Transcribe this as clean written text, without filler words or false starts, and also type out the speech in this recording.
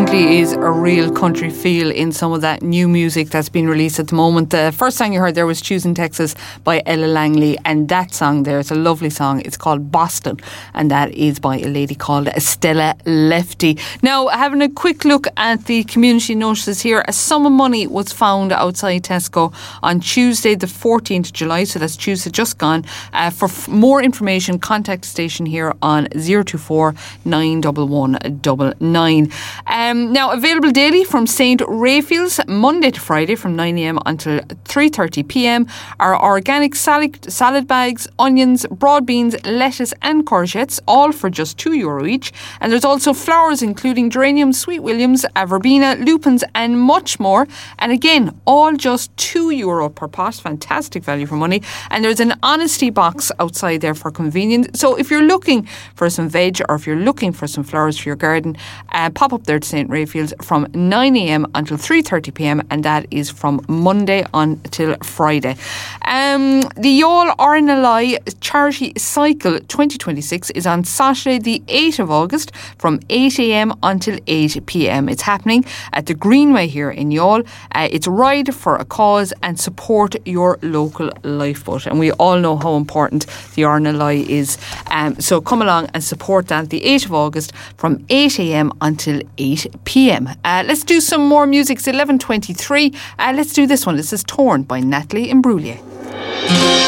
definitely is a real country feel in some of that new music that's been released at the moment. The first song you heard there was Choosing Texas by Ella Langley, and that song there is a lovely song. It's called Boston, and that is by a lady called Stella Lefty. Now, having a quick look at the community notices here, a sum of money was found outside Tesco on Tuesday the 14th of July, so that's Tuesday just gone. For more information, contact the station here on 024 911 99. Now, available daily from St. Raphael's, Monday to Friday from 9am until 3:30pm, are organic salad bags, onions, broad beans, lettuce and courgettes, all for just €2 each. And there's also flowers including geraniums, sweet williams, verbena, lupins and much more. And again, all just €2 per pot. Fantastic value for money. And there's an honesty box outside there for convenience. So if you're looking for some veg or if you're looking for some flowers for your garden, pop up there to St. Raphael's from 9am until 3:30pm, and that is from Monday until Friday. The Youghal RNLI Charity Cycle 2026 is on Saturday the 8th of August from 8am until 8pm. It's happening at the Greenway here in Youghal. It's Ride for a Cause and support your local lifeboat, and we all know how important the RNLI is, so come along and support that the 8th of August from 8am until 8pm. Let's do some more music. It's 11:23. Let's do this one. This is Torn by Natalie Imbruglia.